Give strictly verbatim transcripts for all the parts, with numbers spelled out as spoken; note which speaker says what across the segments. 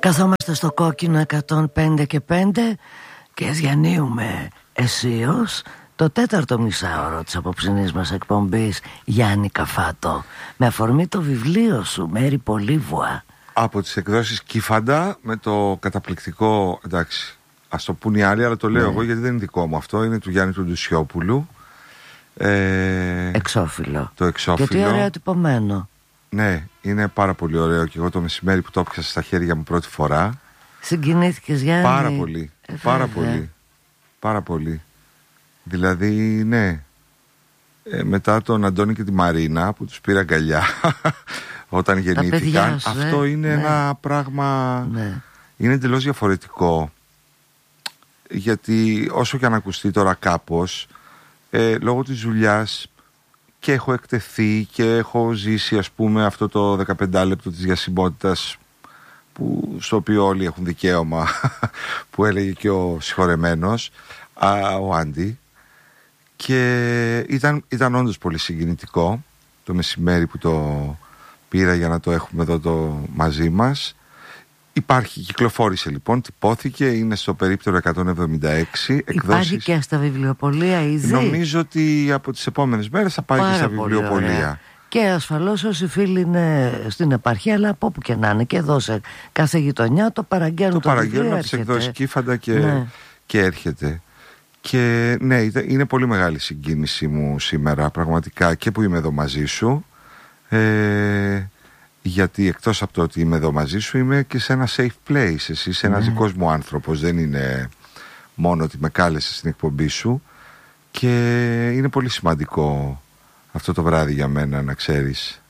Speaker 1: Καθόμαστε στο κόκκινο εκατόν πέντε και πέντε και διανύουμε αισίως το τέταρτο μισάωρο της απόψινής μας εκπομπής, Γιάννη Καφάτο, με αφορμή το βιβλίο σου Μέρη Πολύβουα, από τις εκδόσεις Κύφαντα, με το καταπληκτικό, εντάξει, ας το πούν οι άλλοι, αλλά το λέω ναι. εγώ γιατί δεν είναι δικό μου αυτό, είναι του Γιάννη του Ντουσιόπουλου. ε, Εξώφυλλο. Το εξώφυλλο. Και τι ωραίο τυπωμένο. Ναι, είναι πάρα πολύ ωραίο και εγώ το μεσημέρι που το έπιασα στα χέρια μου πρώτη φορά. Συγκινήθηκες, Γιάννη? Πάρα πολύ, ε, πάρα πολύ, πάρα πολύ. Δηλαδή, ναι, ε, μετά τον Αντώνη και τη Μαρίνα που τους πήρα αγκαλιά όταν γεννήθηκαν, σου, αυτό ε? είναι ναι. ένα πράγμα, ναι. είναι εντελώς διαφορετικό. Γιατί όσο και αν ακουστεί τώρα κάπως, ε, λόγω της δουλειάς, και έχω εκτεθεί και έχω ζήσει, ας πούμε, αυτό το δεκαπέντε λεπτό της διασημότητας, που, στο οποίο όλοι έχουν δικαίωμα, που έλεγε και ο συγχωρεμένος, α, ο Άντι. Και ήταν, ήταν όντως πολύ συγκινητικό το μεσημέρι που το πήρα για να το έχουμε εδώ το, μαζί μας. Υπάρχει, κυκλοφόρησε λοιπόν, τυπώθηκε, είναι στο περίπτερο εκατόν εβδομήντα έξι εκδόσεις. Υπάρχει και στα βιβλιοπωλεία ήδη. Νομίζω ότι από τις επόμενες μέρες θα πάει. Πάρα και στα βιβλιοπωλεία. Ωραία. Και ασφαλώς όσοι φίλοι είναι στην επαρχία, αλλά από όπου και να είναι, και εδώ σε κάθε γειτονιά το παραγγέλνουν. Το, το παραγγέλνουν από τις εκδόσεις Κύφαντα και, ναι. και έρχεται. Και ναι, είναι πολύ μεγάλη συγκίνηση μου σήμερα, πραγματικά, και που είμαι εδώ μαζί σου. Ε, γιατί εκτός από το ότι είμαι εδώ μαζί σου, είμαι και σε ένα safe place. Εσύ είσαι ένας ναι. δικός μου άνθρωπος, δεν είναι μόνο ότι με κάλεσες στην εκπομπή σου. Και είναι πολύ σημαντικό αυτό το βράδυ για μένα, να ξέρεις.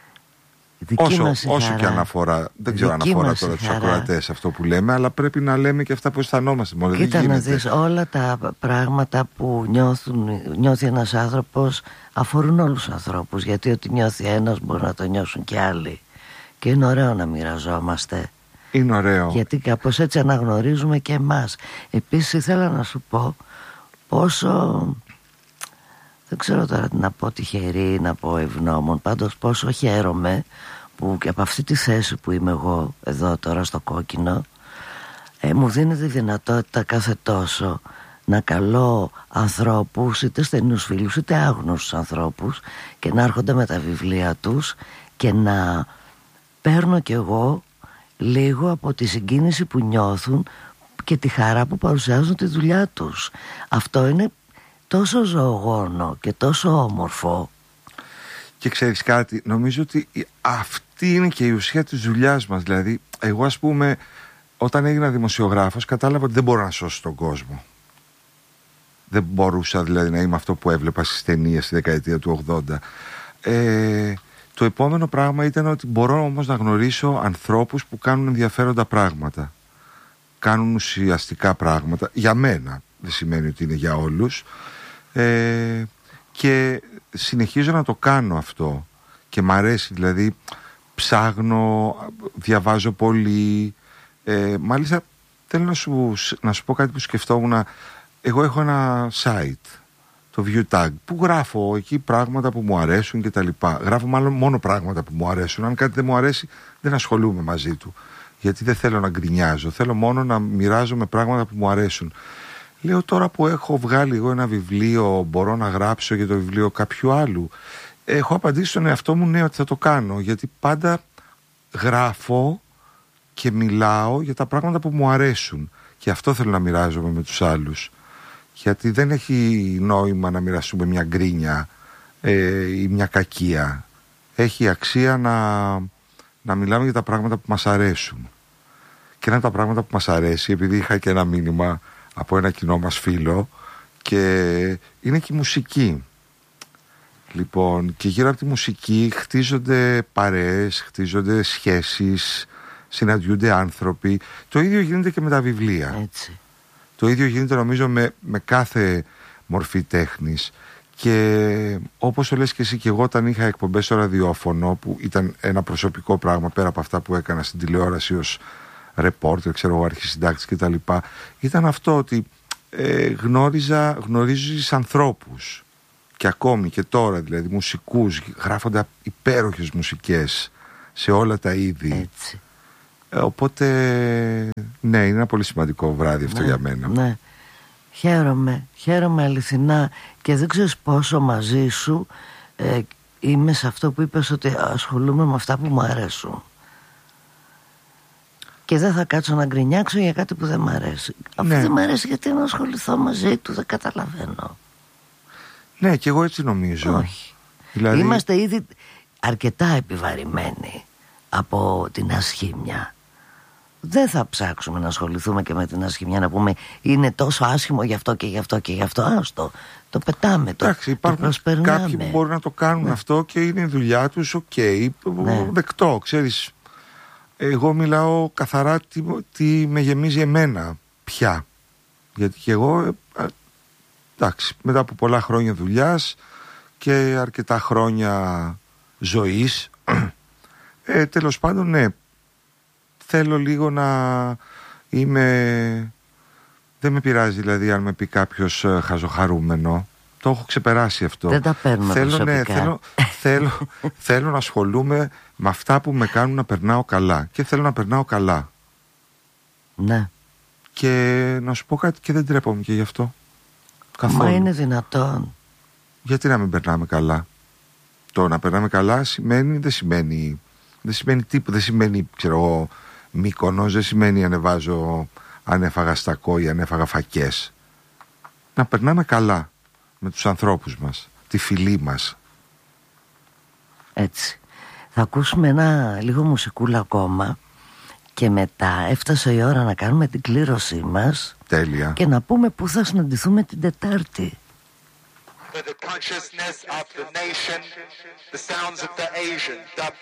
Speaker 1: Όσο, όσο και αναφορά, δεν ξέρω αν αφορά τώρα τους ακροατές αυτό που λέμε, αλλά πρέπει να λέμε και αυτά που αισθανόμαστε μόνο. Κοίτα να δεις, όλα τα πράγματα που νιώθουν, νιώθει ένας άνθρωπος αφορούν όλους τους ανθρώπους, γιατί ό,τι νιώθει ένας μπορεί να το νιώσουν και άλλοι. Και είναι ωραίο να μοιραζόμαστε. Είναι ωραίο. Γιατί κάπως έτσι αναγνωρίζουμε και εμάς. Επίσης ήθελα να σου πω πόσο, δεν ξέρω τώρα τι να πω, τυχερή, να πω ευγνώμων, πάντως πόσο χαίρομαι που και από αυτή τη θέση που είμαι εγώ εδώ τώρα στο κόκκινο, ε, μου δίνει τη δυνατότητα κάθε τόσο να καλώ ανθρώπους, είτε στενούς φίλους είτε άγνωστους ανθρώπους, και να έρχονται με τα βιβλία τους και να παίρνω κι εγώ λίγο από τη συγκίνηση που νιώθουν και τη χαρά που παρουσιάζουν τη δουλειά τους. Αυτό είναι τόσο ζωογόνο και τόσο όμορφο. Και ξέρεις κάτι, νομίζω ότι αυτή είναι και η ουσία της δουλειάς μας. Δηλαδή, εγώ ας πούμε, όταν έγινα δημοσιογράφος, κατάλαβα ότι δεν μπορώ να σώσω τον κόσμο. Δεν μπορούσα δηλαδή να είμαι αυτό που έβλεπα στις ταινίες στη δεκαετία του ογδόντα. Ε, το επόμενο πράγμα ήταν ότι μπορώ όμως να γνωρίσω ανθρώπους που κάνουν ενδιαφέροντα πράγματα. Κάνουν ουσιαστικά πράγματα. Για μένα, δεν σημαίνει ότι είναι για όλους. Ε, και συνεχίζω να το κάνω αυτό και μ' αρέσει, δηλαδή ψάχνω, διαβάζω πολύ, ε, μάλιστα θέλω να σου, να σου πω κάτι που σκεφτόμουν. Εγώ έχω ένα site, το ViewTag, που γράφω εκεί πράγματα που μου αρέσουν και τα λοιπά. Γράφω μάλλον μόνο πράγματα που μου αρέσουν. Αν κάτι δεν μου αρέσει, δεν ασχολούμαι μαζί του, γιατί δεν θέλω να γκρινιάζω, θέλω μόνο να μοιράζομαι πράγματα που μου αρέσουν. Λέω, τώρα που έχω βγάλει εγώ ένα βιβλίο, μπορώ να γράψω για το βιβλίο κάποιου άλλου? Έχω απαντήσει στον εαυτό μου, ναι, ότι θα το κάνω, γιατί πάντα γράφω και μιλάω για τα πράγματα που μου αρέσουν, και αυτό θέλω να μοιράζομαι με τους άλλους. Γιατί δεν έχει νόημα να μοιραστούμε μια γκρίνια ε, ή μια κακία. Έχει αξία να, να μιλάμε για τα πράγματα που μας αρέσουν. Και ένα από τα πράγματα που μας αρέσει, επειδή είχα και ένα μήνυμα από ένα κοινό μας φίλο, και είναι και η μουσική. Λοιπόν, και γύρω από τη μουσική χτίζονται παρέες, χτίζονται σχέσεις, συναντιούνται άνθρωποι. Το ίδιο γίνεται και με τα βιβλία. Έτσι. Το ίδιο γίνεται νομίζω με, με κάθε μορφή τέχνης. Και όπως το λες και εσύ, και εγώ όταν είχα εκπομπές στο ραδιόφωνο, που ήταν ένα προσωπικό πράγμα πέρα από αυτά που έκανα στην τηλεόραση ως ρεπόρτερ, ξέρω εγώ, αρχισυντάκτης και τα λοιπά, ήταν αυτό ότι ε, γνώριζα, γνωρίζεις ανθρώπους, και ακόμη και τώρα δηλαδή μουσικούς, γράφονται υπέροχες μουσικές σε όλα τα είδη. Έτσι. Ε, οπότε, ναι, είναι ένα πολύ σημαντικό βράδυ αυτό, ναι, για μένα.
Speaker 2: Ναι, χαίρομαι, χαίρομαι αληθινά και δεν ξέρεις πόσο μαζί σου ε, είμαι σε αυτό που είπες, ότι ασχολούμαι με αυτά που μου αρέσουν. Και δεν θα κάτσω να γκρινιάξω για κάτι που δεν μ' αρέσει. Αφού
Speaker 1: ναι.
Speaker 2: δεν μ' αρέσει, γιατί να ασχοληθώ μαζί του, δεν καταλαβαίνω.
Speaker 1: Ναι, και εγώ έτσι νομίζω.
Speaker 2: Όχι.
Speaker 1: Δηλαδή...
Speaker 2: Είμαστε ήδη αρκετά επιβαρημένοι από την ασχήμια. Δεν θα ψάξουμε να ασχοληθούμε και με την ασχήμια, να πούμε είναι τόσο άσχημο γι' αυτό και γι' αυτό και γι' αυτό. Άστο, το πετάμε, το,
Speaker 1: Εντάξει, υπάρχουν
Speaker 2: το προσπερνάμε.
Speaker 1: Κάποιοι που μπορούν να το κάνουν, ναι, αυτό και είναι η δουλειά τους, οκ, okay, ναι, δεκτό, ξέρεις. Εγώ μιλάω καθαρά τι, τι με γεμίζει εμένα πια. Γιατί και εγώ, εντάξει, μετά από πολλά χρόνια δουλειάς και αρκετά χρόνια ζωής, ε, τέλος πάντων, ναι, θέλω λίγο να είμαι... Δεν με πειράζει δηλαδή αν με πει κάποιος χαζοχαρούμενο. Το έχω ξεπεράσει αυτό.
Speaker 2: Δεν τα παίρνουμε
Speaker 1: θέλω,
Speaker 2: προσωπικά.
Speaker 1: Ναι, θέλω, θέλω, θέλω να ασχολούμαι με αυτά που με κάνουν να περνάω καλά. Και θέλω να περνάω καλά.
Speaker 2: Ναι.
Speaker 1: Και να σου πω κάτι, και δεν τρέπομαι και γι' αυτό. Καθόλου.
Speaker 2: Μα είναι δυνατόν.
Speaker 1: Γιατί να μην περνάμε καλά? Το να περνάμε καλά σημαίνει, δεν σημαίνει, δεν σημαίνει τίποτα. Δεν σημαίνει, ξέρω εγώ, Μύκονος, δεν σημαίνει ανεβάζω, αν έφαγα στακό ή αν έφαγα φακές. Να περνάμε καλά με τους ανθρώπους μας, τη φιλή μας.
Speaker 2: Έτσι. Θα ακούσουμε ένα λίγο μουσικούλα ακόμα και μετά έφτασε η ώρα να κάνουμε την κλήρωσή μας.
Speaker 1: Τέλεια.
Speaker 2: Και να πούμε πού θα συναντηθούμε την Τετάρτη.
Speaker 3: For the consciousness of the nation, the sounds of the Asian, dub